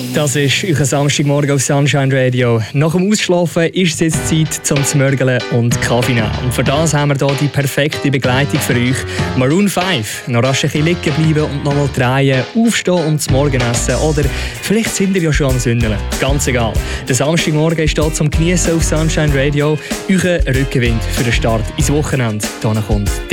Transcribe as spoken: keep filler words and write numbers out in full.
Das ist euer Samstagmorgen auf Sunshine Radio. Nach dem Ausschlafen ist es jetzt Zeit zum Zmörgeln und Kaffee nehmen. Und für das haben wir hier die perfekte Begleitung für euch. Maroon fünf. Noch rasch ein bisschen liegen bleiben und nochmal drehen, aufstehen und zum Morgen essen. Oder vielleicht sind wir ja schon am Sündeln. Ganz egal. Der Samstagmorgen ist hier zum Genießen auf Sunshine Radio. Euer Rückenwind für den Start ins Wochenende. Hier kommt